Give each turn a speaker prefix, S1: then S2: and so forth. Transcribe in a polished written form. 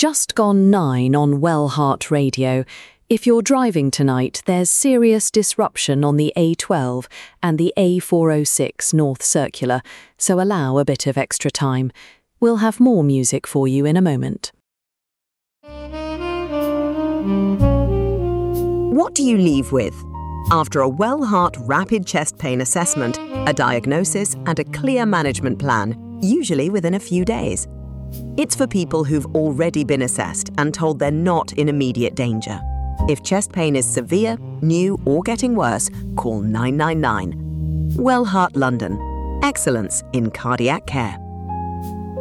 S1: just gone 9 on Wellheart Radio. If you're driving tonight, there's serious disruption on the A12 and the A406 North Circular, so allow a bit of extra time. We'll have more music for you in a moment.
S2: What do you leave with? After a Wellheart rapid chest pain assessment, a diagnosis and a clear management plan, usually within a few days. It's for people who've already been assessed and told they're not in immediate danger. If chest pain is severe, new or getting worse, call 999. Wellheart London. Excellence in cardiac care.